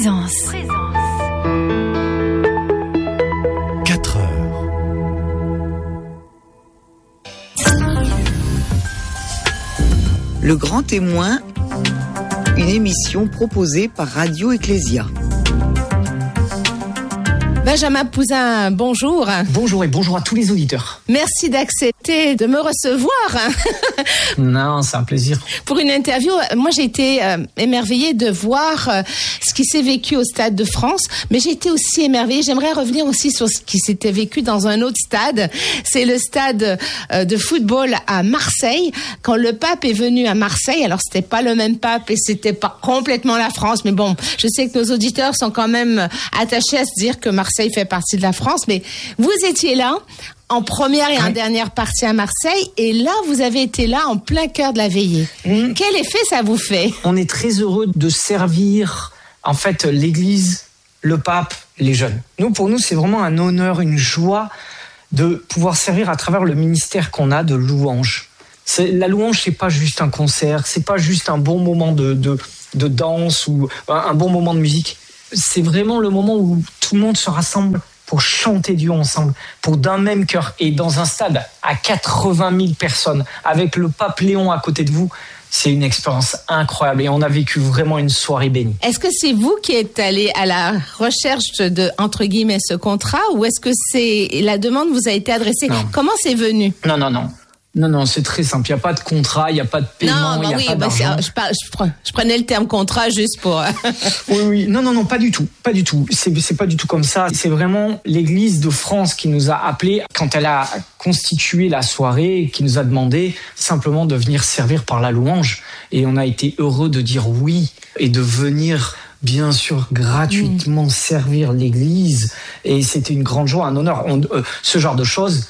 Présence. 4 heures. Le Grand Témoin, une émission proposée par Radio Ecclésia. Benjamin Pouzin, bonjour. Bonjour et bonjour à tous les auditeurs. Merci d'accepter de me recevoir. Non, c'est un plaisir. Pour une interview, moi j'ai été émerveillée de voir ce qui s'est vécu au Stade de France, mais j'ai été aussi émerveillée. J'aimerais revenir aussi sur ce qui s'était vécu dans un autre stade. C'est le stade de football à Marseille. Quand le pape est venu à Marseille, alors c'était pas le même pape et c'était pas complètement la France, mais bon, je sais que nos auditeurs sont quand même attachés à se dire que Marseille fait partie de la France, mais vous étiez là en première et en dernière partie à Marseille, et là, vous avez été là en plein cœur de la veillée. Quel effet ça vous fait ? On est très heureux de servir, en fait, l'Église, le pape, les jeunes. Pour nous, c'est vraiment un honneur, une joie de pouvoir servir à travers le ministère qu'on a de louange. La louange, c'est pas juste un concert, c'est pas juste un bon moment de danse ou un bon moment de musique. C'est vraiment le moment où tout le monde se rassemble pour chanter Dieu ensemble, pour d'un même cœur. Et dans un stade à 80 000 personnes, avec le pape Léon à côté de vous, c'est une expérience incroyable. Et on a vécu vraiment une soirée bénie. Est-ce que c'est vous qui êtes allé à la recherche de, entre guillemets, ce contrat, ou est-ce que la demande vous a été adressée ? Non. Comment c'est venu ? Non, c'est très simple. Il n'y a pas de contrat, il n'y a pas de paiement, il n'y a pas d'argent. Je prenais le terme contrat juste pour... Oui. Non, pas du tout. Pas du tout. C'est pas du tout comme ça. C'est vraiment l'Église de France qui nous a appelés quand elle a constitué la soirée, qui nous a demandé simplement de venir servir par la louange. Et on a été heureux de dire oui et de venir... bien sûr, gratuitement servir l'Église. Et c'était une grande joie, un honneur. Ce genre de choses,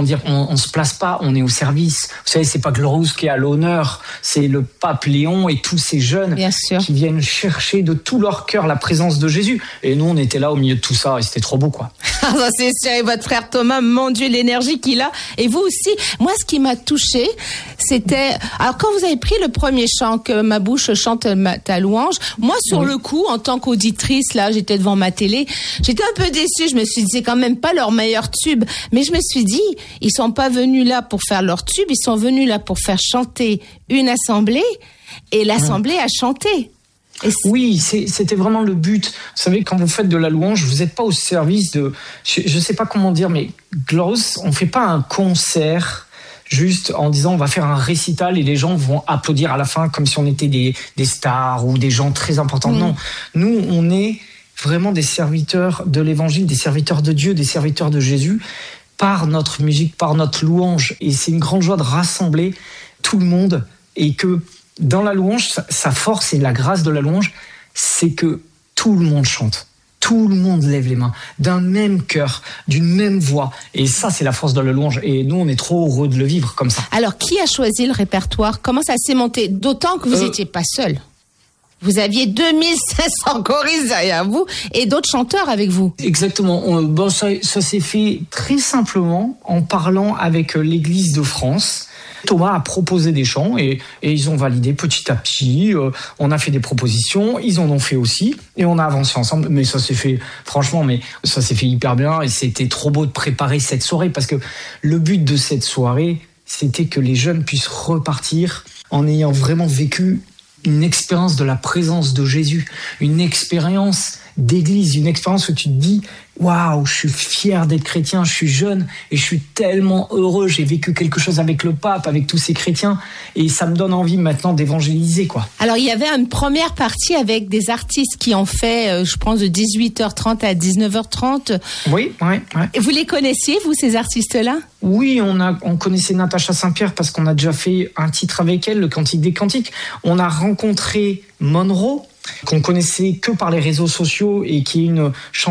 on se place pas, on est au service. Vous savez, c'est pas Glorious qui est à l'honneur, c'est le pape Léon et tous ces jeunes qui viennent chercher de tout leur cœur la présence de Jésus. Et nous, on était là au milieu de tout ça et c'était trop beau, quoi. Ça, c'est sûr. Et votre frère Thomas, mon Dieu, l'énergie qu'il a. Et vous aussi. Moi, ce qui m'a touchée, c'était... Alors, quand vous avez pris le premier chant, que ma bouche chante ta louange, moi, sur le coup, en tant qu'auditrice, là, j'étais devant ma télé, j'étais un peu déçue. Je me suis dit, c'est quand même pas leur meilleur tube. Mais je me suis dit, ils sont pas venus là pour faire leur tube, ils sont venus là pour faire chanter une assemblée, et l'assemblée a chanté. Oui, c'était vraiment le but. Vous savez, quand vous faites de la louange, vous n'êtes pas au service de... Je sais pas comment dire, mais Glorious, on fait pas un concert juste en disant on va faire un récital et les gens vont applaudir à la fin comme si on était des stars ou des gens très importants. Non, nous, on est vraiment des serviteurs de l'Évangile, des serviteurs de Dieu, des serviteurs de Jésus, par notre musique, par notre louange. Et c'est une grande joie de rassembler tout le monde, et que dans la louange, sa force et la grâce de la louange, c'est que tout le monde chante. Tout le monde lève les mains, d'un même cœur, d'une même voix. Et ça, c'est la force de la louange. Et nous, on est trop heureux de le vivre comme ça. Alors, qui a choisi le répertoire ? Comment ça s'est monté ? D'autant que vous n'étiez pas seul. Vous aviez 2500 choristes derrière vous et d'autres chanteurs avec vous. Exactement. Ça s'est fait très simplement en parlant avec l'Église de France. Thomas a proposé des chants et ils ont validé petit à petit. On a fait des propositions, ils en ont fait aussi et on a avancé ensemble. Mais ça s'est fait, franchement, ça s'est fait hyper bien et c'était trop beau de préparer cette soirée parce que le but de cette soirée, c'était que les jeunes puissent repartir en ayant vraiment vécu une expérience de la présence de Jésus, une expérience d'église, une expérience où tu te dis « Waouh, je suis fier d'être chrétien, je suis jeune et je suis tellement heureux, j'ai vécu quelque chose avec le pape, avec tous ces chrétiens et ça me donne envie maintenant d'évangéliser, quoi. » Alors, il y avait une première partie avec des artistes qui ont fait, je pense, de 18h30 à 19h30. Oui. Vous les connaissiez, vous, ces artistes-là ? Oui, on connaissait Natacha Saint-Pierre parce qu'on a déjà fait un titre avec elle, le Cantique des Cantiques. On a rencontré Monroe, qu'on connaissait que par les réseaux sociaux et qui est une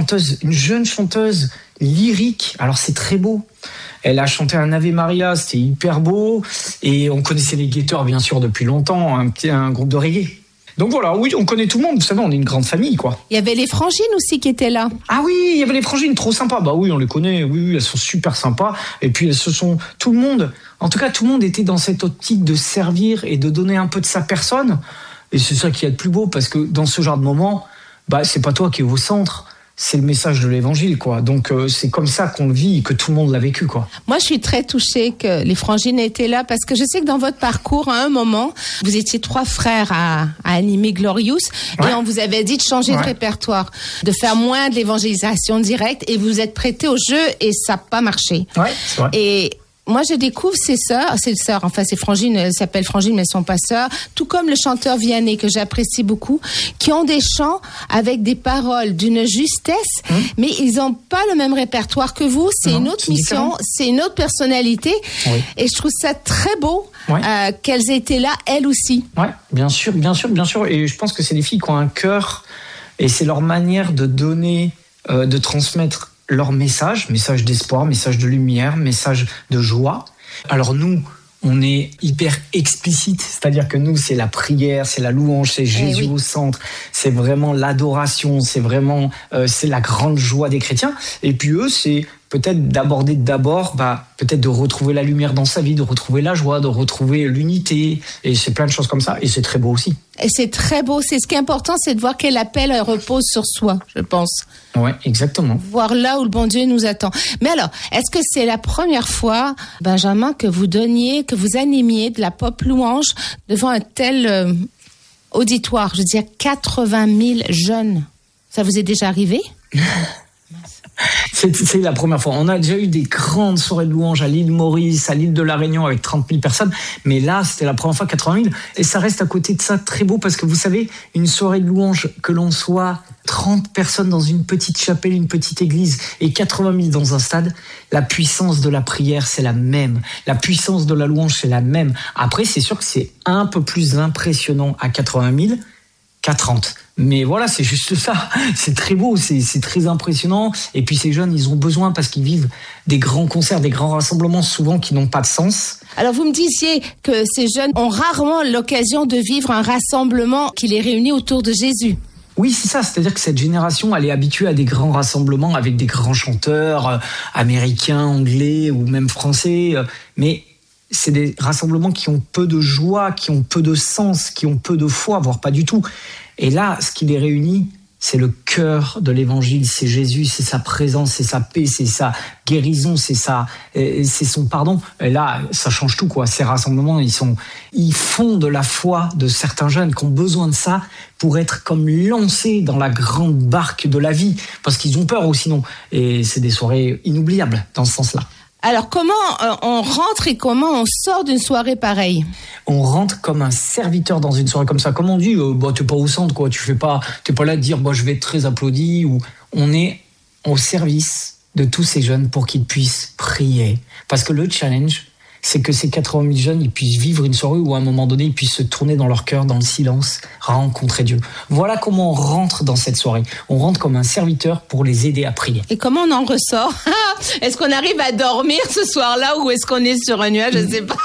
jeune chanteuse lyrique. Alors c'est très beau. Elle a chanté un Ave Maria, c'était hyper beau. Et on connaissait les Guetteurs bien sûr depuis longtemps, un groupe de reggae. Donc voilà, oui, on connaît tout le monde, vous savez, on est une grande famille, quoi. Il y avait les Frangines aussi qui étaient là. Ah oui, il y avait les Frangines, trop sympas. Bah oui, on les connaît, oui, elles sont super sympas. Et puis tout le monde était dans cette optique de servir et de donner un peu de sa personne. Et c'est ça qui est le plus beau, parce que dans ce genre de moment, c'est pas toi qui es au centre. C'est le message de l'évangile, quoi. Donc, c'est comme ça qu'on le vit et que tout le monde l'a vécu, quoi. Moi, je suis très touchée que les Frangines étaient là parce que je sais que dans votre parcours, à un moment, vous étiez 3 frères à animer Glorious et on vous avait dit de changer de répertoire, de faire moins de l'évangélisation directe et vous êtes prêtés au jeu et ça n'a pas marché. Ouais, c'est vrai. Et moi, je découvre ces Frangines, elles s'appellent Frangines, mais elles sont pas sœurs, tout comme le chanteur Vianney, que j'apprécie beaucoup, qui ont des chants avec des paroles d'une justesse, mais ils ont pas le même répertoire que vous, c'est une autre mission, c'est une autre personnalité, et je trouve ça très beau qu'elles aient été là, elles aussi. Ouais, bien sûr, et je pense que c'est des filles qui ont un cœur, et c'est leur manière de donner, de transmettre leur message d'espoir, message de lumière, message de joie. Alors nous, on est hyper explicite, c'est-à-dire que nous, c'est la prière, c'est la louange, c'est Jésus au centre, c'est vraiment l'adoration, c'est vraiment c'est la grande joie des chrétiens. Et puis eux, c'est peut-être d'aborder d'abord, peut-être de retrouver la lumière dans sa vie, de retrouver la joie, de retrouver l'unité, et c'est plein de choses comme ça, et c'est très beau aussi. Et c'est très beau, c'est ce qui est important, c'est de voir quel appel repose sur soi, je pense. Ouais, exactement. Voir là où le bon Dieu nous attend. Mais alors, est-ce que c'est la première fois, Benjamin, que vous animiez de la pop louange devant un tel auditoire? Je veux dire, 80 000 jeunes. Ça vous est déjà arrivé? C'est la première fois. On a déjà eu des grandes soirées de louanges à l'île Maurice, à l'île de la Réunion avec 30 000 personnes. Mais là, c'était la première fois 80 000. Et ça reste à côté de ça très beau parce que vous savez, une soirée de louanges, que l'on soit 30 personnes dans une petite chapelle, une petite église et 80 000 dans un stade, la puissance de la prière, c'est la même. La puissance de la louange, c'est la même. Après, c'est sûr que c'est un peu plus impressionnant à 80 000 qu'à 30. Mais voilà, c'est juste ça. C'est très beau, c'est très impressionnant. Et puis ces jeunes, ils ont besoin parce qu'ils vivent des grands concerts, des grands rassemblements souvent qui n'ont pas de sens. Alors vous me disiez que ces jeunes ont rarement l'occasion de vivre un rassemblement qui les réunit autour de Jésus. Oui, c'est ça. C'est-à-dire que cette génération, elle est habituée à des grands rassemblements avec des grands chanteurs américains, anglais ou même français. Mais c'est des rassemblements qui ont peu de joie, qui ont peu de sens, qui ont peu de foi, voire pas du tout. Et là, ce qui les réunit, c'est le cœur de l'évangile, c'est Jésus, c'est sa présence, c'est sa paix, c'est sa guérison, c'est son pardon. Et là, ça change tout, quoi. Ces rassemblements, ils font de la foi de certains jeunes qui ont besoin de ça pour être comme lancés dans la grande barque de la vie, parce qu'ils ont peur aussi, non. Et c'est des soirées inoubliables dans ce sens-là. Alors, comment on rentre et comment on sort d'une soirée pareille? On rentre comme un serviteur dans une soirée comme ça. Comme on dit, t'es pas au centre, quoi. T'es pas là de dire, je vais être très applaudi. Ou on est au service de tous ces jeunes pour qu'ils puissent prier. Parce que le challenge, c'est que ces 80 000 jeunes, ils puissent vivre une soirée où à un moment donné, ils puissent se tourner dans leur cœur, dans le silence, rencontrer Dieu. Voilà comment on rentre dans cette soirée. On rentre comme un serviteur pour les aider à prier. Et comment on en ressort? Est-ce qu'on arrive à dormir ce soir-là ou est-ce qu'on est sur un nuage? Je ne sais pas.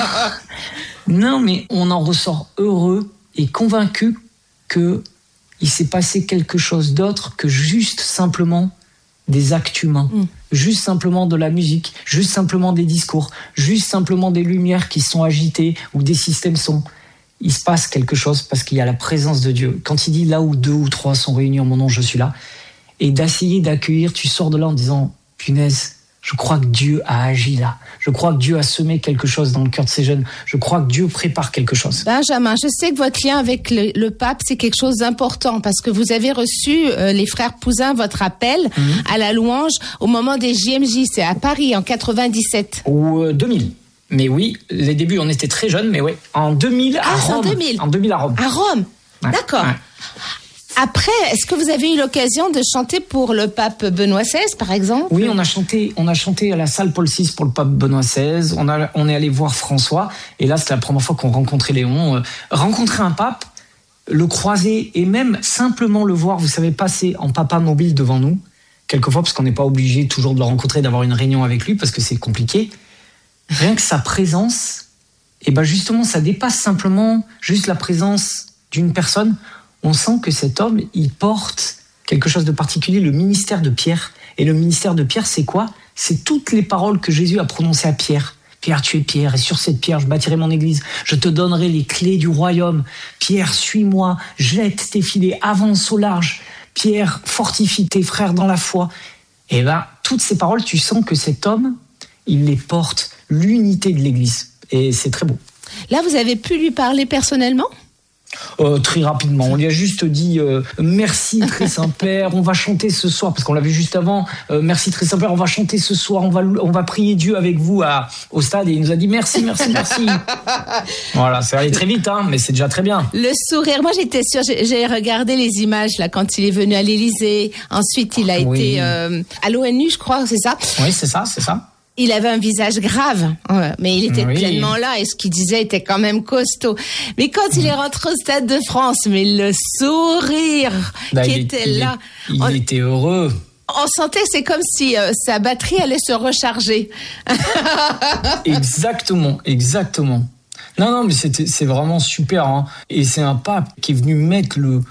Non, mais on en ressort heureux et convaincu qu'il s'est passé quelque chose d'autre que juste simplement des actes humains, juste simplement de la musique, juste simplement des discours, juste simplement des lumières qui sont agitées ou des systèmes sont. Il se passe quelque chose parce qu'il y a la présence de Dieu. Quand il dit là où 2 ou 3 sont réunis en mon nom, je suis là. Et d'essayer d'accueillir, tu sors de là en disant, punaise, je crois que Dieu a agi là. Je crois que Dieu a semé quelque chose dans le cœur de ces jeunes. Je crois que Dieu prépare quelque chose. Benjamin, je sais que votre lien avec le pape, c'est quelque chose d'important parce que vous avez reçu, les frères Pouzin, votre appel à la louange au moment des JMJ. C'est à Paris, en 97. Ou 2000. Mais oui, les débuts, on était très jeunes, mais oui. En 2000 à Rome. En 2000. En 2000 à Rome. À Rome. Ouais. D'accord. Ouais. Après, est-ce que vous avez eu l'occasion de chanter pour le pape Benoît XVI, par exemple? Oui, on a chanté à la salle Paul VI pour le pape Benoît XVI. On est allé voir François. Et là, c'était la première fois qu'on rencontrait Léon. Rencontrer un pape, le croiser et même simplement le voir, vous savez, passer en papa mobile devant nous, quelquefois, parce qu'on n'est pas obligé toujours de le rencontrer, d'avoir une réunion avec lui, parce que c'est compliqué. Rien que sa présence, et justement, ça dépasse simplement juste la présence d'une personne. On sent que cet homme, il porte quelque chose de particulier, le ministère de Pierre. Et le ministère de Pierre, c'est quoi? C'est toutes les paroles que Jésus a prononcées à Pierre. Pierre, tu es Pierre, et sur cette pierre, je bâtirai mon église. Je te donnerai les clés du royaume. Pierre, suis-moi, jette tes filets, avance au large. Pierre, fortifie tes frères dans la foi. Et toutes ces paroles, tu sens que cet homme, il les porte, l'unité de l'Église. Et c'est très beau. Là, vous avez pu lui parler personnellement ? Très rapidement. On lui a juste dit merci très Saint-Père, on va chanter ce soir, parce qu'on l'a vu juste avant, merci très Saint-Père, on va chanter ce soir, on va prier Dieu avec vous au stade, et il nous a dit merci. Voilà, c'est allé très vite, mais c'est déjà très bien. Le sourire, moi j'étais sûre, j'ai regardé les images là quand il est venu à l'Élysée, ensuite il a été à l'ONU, je crois, c'est ça ? Oui, c'est ça. Il avait un visage grave, mais il était pleinement là et ce qu'il disait était quand même costaud. Mais quand il est rentré au Stade de France, mais le sourire qui était là... Il était heureux. On sentait, c'est comme si sa batterie allait se recharger. Exactement. Non, mais c'est vraiment super. Et c'est un pape qui est venu mettre le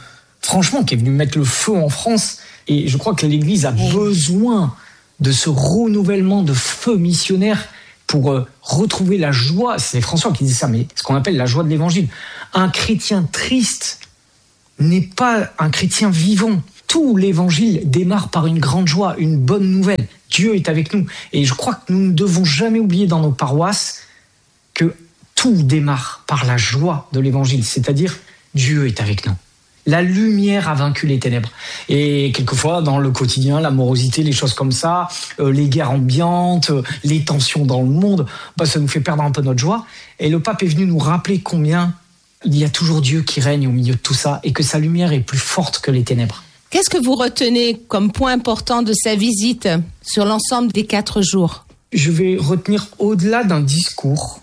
feu en France. Et je crois que l'Église a besoin de ce renouvellement de feu missionnaire pour retrouver la joie. C'est François qui disait ça, mais ce qu'on appelle la joie de l'Évangile. Un chrétien triste n'est pas un chrétien vivant. Tout l'Évangile démarre par une grande joie, une bonne nouvelle. Dieu est avec nous. Et je crois que nous ne devons jamais oublier dans nos paroisses que tout démarre par la joie de l'Évangile, c'est-à-dire Dieu est avec nous. La lumière a vaincu les ténèbres. Et quelquefois, dans le quotidien, la morosité, les choses comme ça, les guerres ambiantes, les tensions dans le monde, ça nous fait perdre un peu notre joie. Et le pape est venu nous rappeler combien il y a toujours Dieu qui règne au milieu de tout ça et que sa lumière est plus forte que les ténèbres. Qu'est-ce que vous retenez comme point important de sa visite sur l'ensemble des 4 jours ? Je vais retenir, au-delà d'un discours,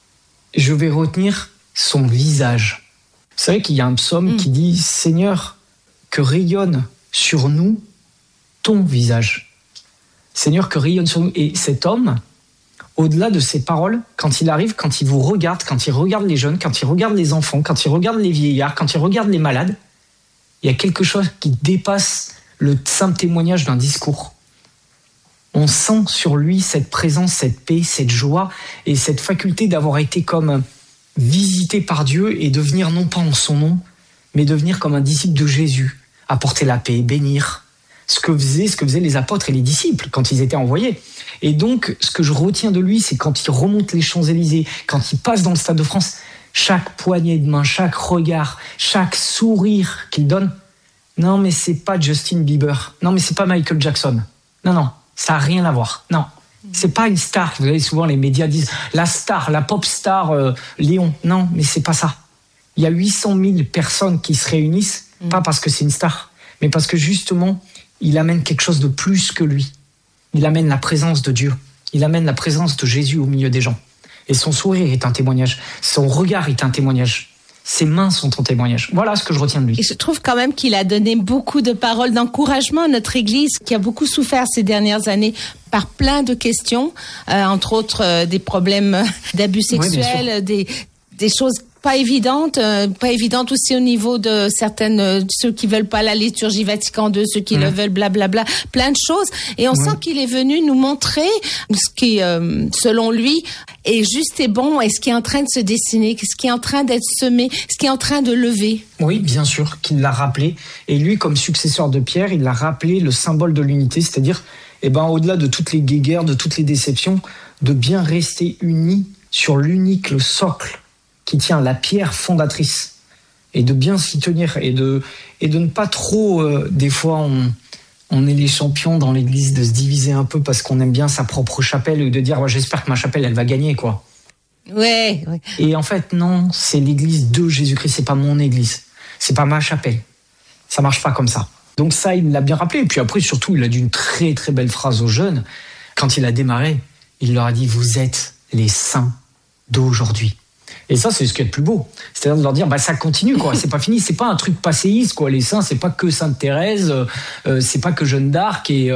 je vais retenir son visage. Vous savez qu'il y a un psaume qui dit « Seigneur, que rayonne sur nous ton visage. » Seigneur, que rayonne sur nous. Et cet homme, au-delà de ses paroles, quand il arrive, quand il vous regarde, quand il regarde les jeunes, quand il regarde les enfants, quand il regarde les vieillards, quand il regarde les malades, il y a quelque chose qui dépasse le simple témoignage d'un discours. On sent sur lui cette présence, cette paix, cette joie et cette faculté d'avoir été comme visité par Dieu et devenir non pas en son nom, mais devenir comme un disciple de Jésus, apporter la paix, bénir, ce que faisaient les apôtres et les disciples quand ils étaient envoyés. Et donc, ce que je retiens de lui, c'est quand il remonte les Champs-Élysées, quand il passe dans le Stade de France, chaque poignée de main, chaque regard, chaque sourire qu'il donne, non mais c'est pas Justin Bieber, non mais c'est pas Michael Jackson, non, ça n'a rien à voir, non. C'est pas une star. Vous savez, souvent les médias disent la star, la pop star Léon. Non, mais c'est pas ça. Il y a 800 000 personnes qui se réunissent, pas parce que c'est une star, mais parce que justement, il amène quelque chose de plus que lui. Il amène la présence de Dieu. Il amène la présence de Jésus au milieu des gens. Et son sourire est un témoignage. Son regard est un témoignage. Ses mains sont un témoignage. Voilà ce que je retiens de lui. Et je trouve quand même qu'il a donné beaucoup de paroles d'encouragement à notre Église, qui a beaucoup souffert ces dernières années par plein de questions, entre autres des problèmes d'abus sexuels, des choses pas évidentes aussi au niveau de certaines, ceux qui veulent pas la liturgie Vatican II, ceux qui le veulent, blablabla, plein de choses. Et on sent qu'il est venu nous montrer ce qui, selon lui, est juste et bon, et ce qui est en train de se dessiner, ce qui est en train d'être semé, ce qui est en train de lever. Oui, bien sûr, qu'il l'a rappelé. Et lui, comme successeur de Pierre, il l'a rappelé le symbole de l'unité, c'est-à-dire, au-delà de toutes les guéguerres, de toutes les déceptions, de bien rester unis sur l'unique, le socle qui tient la pierre fondatrice, et de bien s'y tenir, et de ne pas trop, des fois on est les champions dans l'église de se diviser un peu parce qu'on aime bien sa propre chapelle, et de dire j'espère que ma chapelle elle va gagner quoi. Ouais. Et en fait non, c'est l'église de Jésus-Christ, c'est pas mon église, c'est pas ma chapelle, ça marche pas comme ça. Donc ça il l'a bien rappelé, et puis après surtout il a dit une très très belle phrase aux jeunes, quand il a démarré, il leur a dit vous êtes les saints d'aujourd'hui. Et ça, c'est ce qui est le plus beau. C'est-à-dire de leur dire, ça continue, quoi. C'est pas fini. C'est pas un truc passéiste, quoi. Les saints, c'est pas que Sainte Thérèse, c'est pas que Jeanne d'Arc et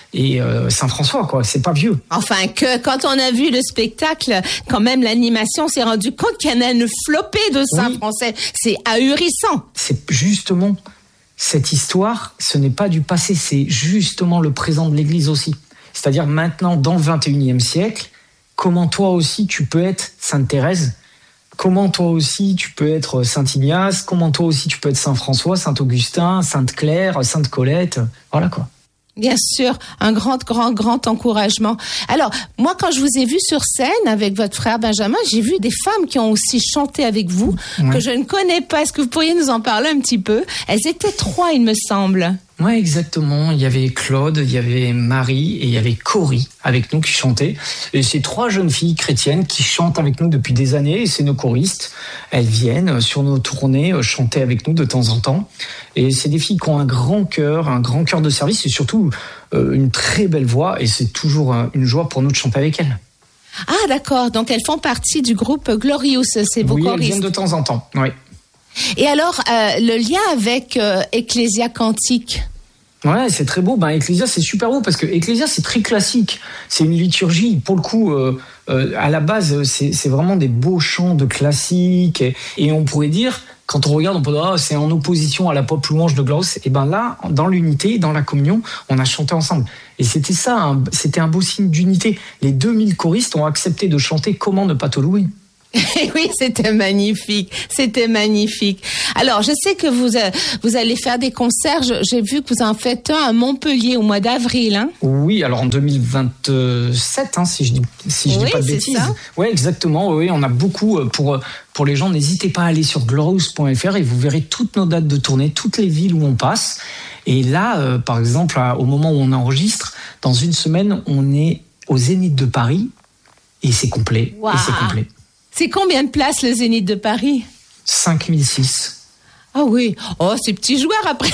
Saint François, quoi. C'est pas vieux. Enfin, que quand on a vu le spectacle, quand même, l'animation s'est rendu compte qu'il y en a une flopée de saints français. C'est ahurissant. C'est justement cette histoire, ce n'est pas du passé, c'est justement le présent de l'Église aussi. C'est-à-dire maintenant, dans le 21e siècle, comment toi aussi tu peux être Sainte Thérèse, comment toi aussi tu peux être Saint-Ignace, comment toi aussi tu peux être Saint-François, Saint-Augustin, Sainte-Claire, Sainte-Colette, voilà quoi. Bien sûr, un grand encouragement. Alors, moi, quand je vous ai vu sur scène avec votre frère Benjamin, j'ai vu des femmes qui ont aussi chanté avec vous, que je ne connais pas. Est-ce que vous pourriez nous en parler un petit peu? Elles étaient 3, il me semble. Ouais, exactement. Il y avait Claude, il y avait Marie et il y avait Cory avec nous qui chantaient. Et c'est 3 jeunes filles chrétiennes qui chantent avec nous depuis des années et c'est nos choristes. Elles viennent sur nos tournées chanter avec nous de temps en temps. Et c'est des filles qui ont un grand cœur de service et surtout une très belle voix et c'est toujours une joie pour nous de chanter avec elles. Ah, d'accord. Donc, elles font partie du groupe Glorious, c'est vos choristes. Oui, elles viennent de temps en temps, oui. Et alors, le lien avec Ecclésia Cantique? Ouais, c'est très beau. Ecclésia, c'est super beau parce que Ecclésia, c'est très classique. C'est une liturgie. Pour le coup, à la base, c'est vraiment des beaux chants de classique. Et on pourrait dire, quand on regarde, on peut dire, c'est en opposition à la pop louange de Glorious. Et là, dans l'unité, dans la communion, on a chanté ensemble. Et c'était ça, c'était un beau signe d'unité. Les 2000 choristes ont accepté de chanter Comment ne pas te louer. Oui, c'était magnifique. Alors, je sais que vous allez faire des concerts. J'ai vu que vous en faites un à Montpellier au mois d'avril. Hein? Oui, alors en 2027, si je dis pas de bêtises. Ça. Ouais, exactement. Oui, on a beaucoup pour les gens. N'hésitez pas à aller sur glorious.fr et vous verrez toutes nos dates de tournée, toutes les villes où on passe. Et là, par exemple, au moment où on enregistre, dans une semaine, on est au Zénith de Paris et c'est complet. Wow. Et c'est complet. C'est combien de places le Zénith de Paris? 5006. Ah oui. Oh, c'est petit joueur après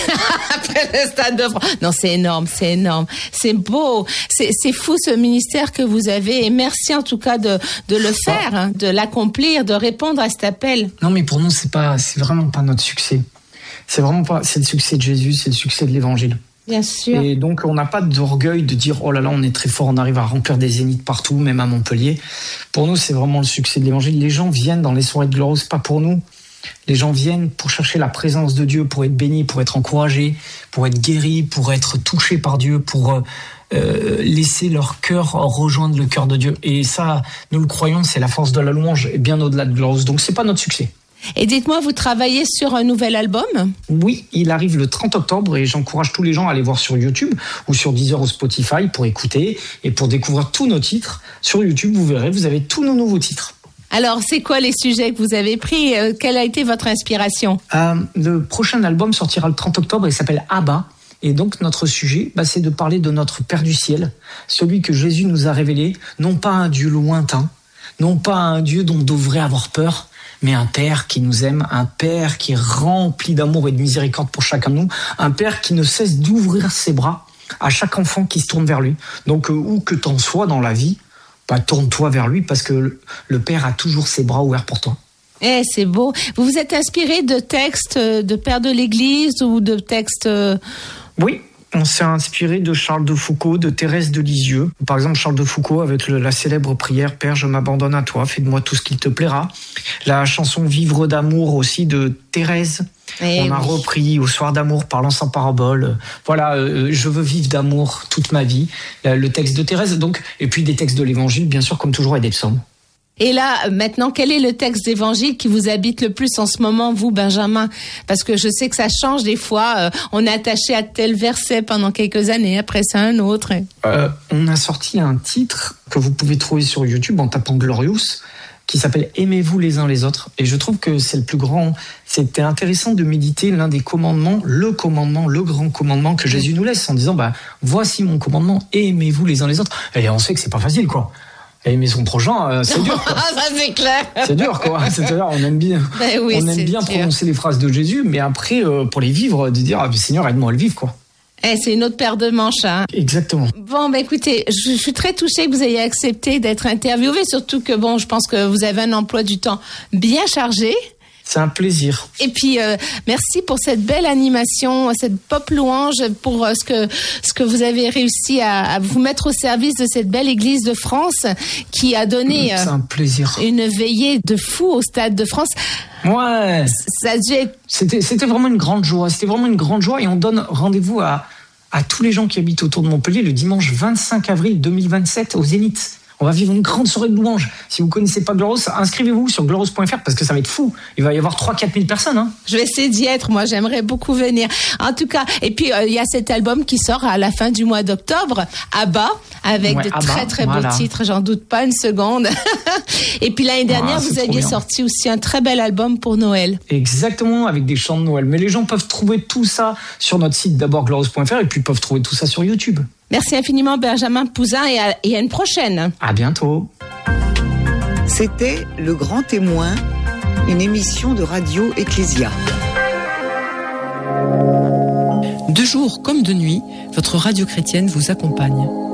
le Stade de France. Non, c'est énorme. C'est beau. C'est fou ce ministère que vous avez. Et merci en tout cas de le faire, de l'accomplir, de répondre à cet appel. Non, mais pour nous, c'est vraiment pas notre succès. C'est le succès de Jésus, c'est le succès de l'Évangile. Bien sûr. Et donc, on n'a pas d'orgueil de dire « Oh là là, on est très fort, on arrive à remplir des zéniths partout, même à Montpellier. » Pour nous, c'est vraiment le succès de l'Évangile. Les gens viennent dans les soirées de Glorious, pas pour nous. Les gens viennent pour chercher la présence de Dieu, pour être bénis, pour être encouragés, pour être guéris, pour être touchés par Dieu, pour laisser leur cœur rejoindre le cœur de Dieu. Et ça, nous le croyons, c'est la force de la louange, et bien au-delà de Glorious. Donc, c'est pas notre succès. Et dites-moi, vous travaillez sur un nouvel album? Oui, il arrive le 30 octobre et j'encourage tous les gens à aller voir sur YouTube ou sur Deezer ou Spotify pour écouter et pour découvrir tous nos titres. Sur YouTube, vous verrez, vous avez tous nos nouveaux titres. Alors, c'est quoi les sujets que vous avez pris? Quelle a été votre inspiration? Le prochain album sortira le 30 octobre et s'appelle Abba. Et donc, notre sujet, c'est de parler de notre Père du ciel, celui que Jésus nous a révélé, non pas un Dieu lointain, non pas un Dieu dont on devrait avoir peur, mais un Père qui nous aime, un Père qui est rempli d'amour et de miséricorde pour chacun de nous, un Père qui ne cesse d'ouvrir ses bras à chaque enfant qui se tourne vers lui. Donc, où que t'en sois dans la vie, tourne-toi vers lui parce que le Père a toujours ses bras ouverts pour toi. C'est beau. Vous vous êtes inspiré de textes de pères de l'Église ou de textes... Oui. On s'est inspiré de Charles de Foucault, de Thérèse de Lisieux. Par exemple, Charles de Foucault avec la célèbre prière « Père, je m'abandonne à toi, fais de moi tout ce qu'il te plaira ». La chanson « Vivre d'amour » aussi de Thérèse. On a repris « Au soir d'amour » parlant sans parabole. Voilà, je veux vivre d'amour toute ma vie. Le texte de Thérèse, donc, et puis des textes de l'Évangile, bien sûr, comme toujours, et des psaumes. Et là, maintenant, quel est le texte d'évangile qui vous habite le plus en ce moment, vous, Benjamin? Parce que je sais que ça change des fois. On est attaché à tel verset pendant quelques années, après c'est un autre. On a sorti un titre que vous pouvez trouver sur YouTube en tapant Glorious, qui s'appelle « Aimez-vous les uns les autres ». Et je trouve que c'est le plus grand. C'était intéressant de méditer l'un des commandements, le grand commandement que Jésus nous laisse en disant « Voici mon commandement, aimez-vous les uns les autres ». Et on sait que c'est pas facile, quoi. Aimer son prochain, c'est dur, quoi. Ça, c'est clair. C'est dur, quoi. C'est-à-dire, on aime bien, prononcer les phrases de Jésus, mais après, pour les vivre, de dire, Seigneur, aide-moi à le vivre, quoi. C'est une autre paire de manches, hein. Exactement. Bon, écoutez, je suis très touchée que vous ayez accepté d'être interviewé, surtout que, je pense que vous avez un emploi du temps bien chargé. C'est un plaisir. Et puis, merci pour cette belle animation, cette pop louange, pour ce que vous avez réussi à vous mettre au service de cette belle église de France qui a donné c'est un plaisir. Une veillée de fou au Stade de France. Ouais. C'était vraiment une grande joie. C'était vraiment une grande joie et on donne rendez-vous à tous les gens qui habitent autour de Montpellier le dimanche 25 avril 2027 au Zénith. On va vivre une grande soirée de louanges. Si vous connaissez pas Glorose, inscrivez-vous sur glorose.fr parce que ça va être fou. Il va y avoir 3-4 000 personnes. Hein. Je vais essayer d'y être. Moi, j'aimerais beaucoup venir. En tout cas, et puis il y a cet album qui sort à la fin du mois d'octobre, ABBA, avec de très très beaux titres. J'en doute pas une seconde. Et puis l'année dernière, vous aviez sorti aussi un très bel album pour Noël. Exactement, avec des chants de Noël. Mais les gens peuvent trouver tout ça sur notre site d'abord glorose.fr et puis peuvent trouver tout ça sur YouTube. Merci infiniment Benjamin Pouzin et à une prochaine. À bientôt. C'était Le Grand Témoin, une émission de Radio Ecclésia. De jour comme de nuit, votre radio chrétienne vous accompagne.